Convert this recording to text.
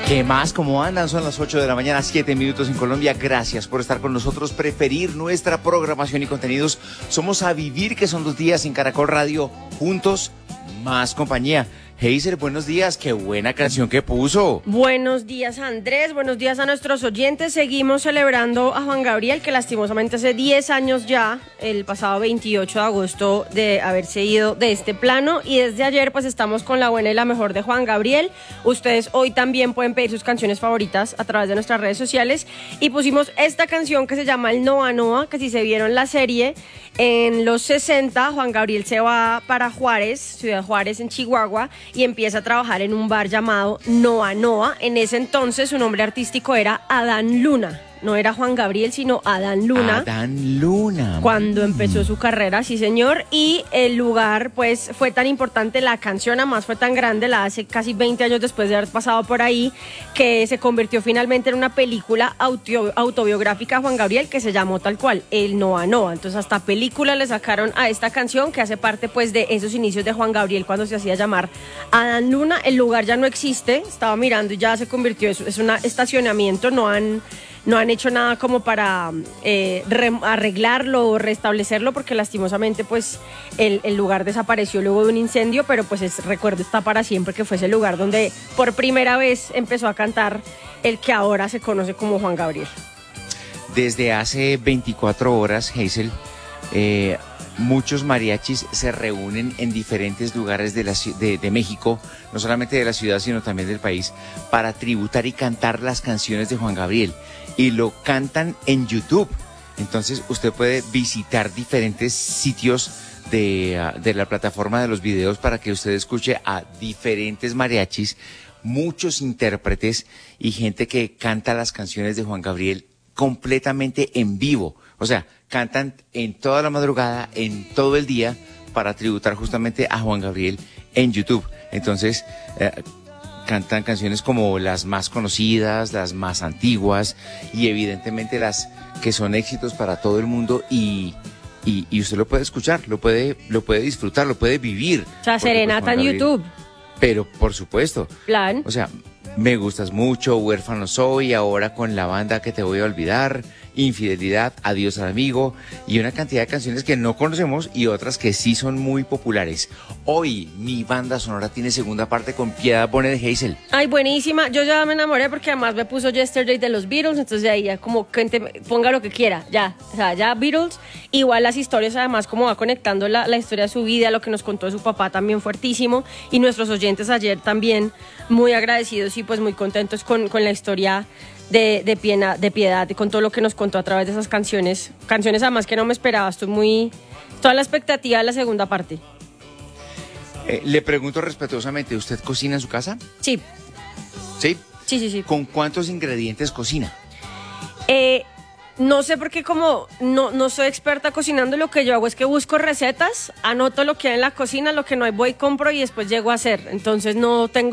¿Qué más? ¿Cómo andan? Son las 8 de la mañana, 7 minutos en Colombia. Gracias por estar con nosotros, preferir nuestra programación y contenidos. Somos A Vivir, que son 2 días en Caracol Radio. Juntos, más compañía. Heiser, buenos días. Qué buena canción que puso. Buenos días, Andrés. Buenos días a nuestros oyentes. Seguimos celebrando a Juan Gabriel, que lastimosamente hace 10 años ya, el pasado 28 de agosto, de haberse ido de este plano. Y desde ayer, pues estamos con la buena y la mejor de Juan Gabriel. Ustedes hoy también pueden pedir sus canciones favoritas a través de nuestras redes sociales. Y pusimos esta canción que se llama El Noa Noa, que si se vieron la serie, en los 60, Juan Gabriel se va para Juárez, Ciudad Juárez, en Chihuahua, y empieza a trabajar en un bar llamado Noa Noa. En ese entonces su nombre artístico era Adán Luna. No era Juan Gabriel, sino Adán Luna. Adán Luna. Cuando empezó su carrera, sí señor. Y el lugar, pues, fue tan importante, la canción además fue tan grande, la hace casi 20 años después de haber pasado por ahí, que se convirtió finalmente en una película autobiográfica a Juan Gabriel que se llamó tal cual, El Noa Noa. Entonces hasta película le sacaron a esta canción, que hace parte pues de esos inicios de Juan Gabriel cuando se hacía llamar Adán Luna. El lugar ya no existe, estaba mirando y ya se convirtió, es un estacionamiento, no han hecho nada como para arreglarlo o restablecerlo, porque lastimosamente pues el lugar desapareció luego de un incendio, pero pues recuerdo está para siempre que fue ese lugar donde por primera vez empezó a cantar el que ahora se conoce como Juan Gabriel. Desde hace 24 horas, Hazel, muchos mariachis se reúnen en diferentes lugares de México, no solamente de la ciudad, sino también del país, para tributar y cantar las canciones de Juan Gabriel. Y lo cantan en YouTube. Entonces usted puede visitar diferentes sitios de la plataforma de los videos para que usted escuche a diferentes mariachis, muchos intérpretes y gente que canta las canciones de Juan Gabriel completamente en vivo. O sea, cantan en toda la madrugada, en todo el día, para tributar justamente a Juan Gabriel en YouTube. Entonces, cantan canciones como las más conocidas, las más antiguas y evidentemente las que son éxitos para todo el mundo y usted lo puede escuchar, lo puede disfrutar, lo puede vivir. O sea, serenata en YouTube. Pero por supuesto. Plan. O sea, Me gustas mucho, Huérfano soy, ahora con la banda que te voy a olvidar, Infidelidad, Adiós al amigo y una cantidad de canciones que no conocemos y otras que sí son muy populares. Hoy mi banda sonora tiene segunda parte con Piedad Bonet de Hazel. Ay, buenísima. Yo ya me enamoré porque además me puso Yesterday de los Beatles, entonces de ahí ya como que ponga lo que quiera, ya. O sea, ya Beatles. Igual las historias además como va conectando la historia de su vida, lo que nos contó de su papá también fuertísimo y nuestros oyentes ayer también muy agradecidos y pues muy contentos con la historia de Piedad, con todo lo que nos contó a través de esas canciones además que no me esperaba. Estoy muy, toda la expectativa de la segunda parte. Le pregunto respetuosamente, ¿usted cocina en su casa? Sí. ¿Sí? Sí. ¿Con cuántos ingredientes cocina? No sé, porque como no soy experta cocinando, lo que yo hago es que busco recetas, anoto lo que hay en la cocina, lo que no hay voy, compro y después llego a hacer. Entonces no tengo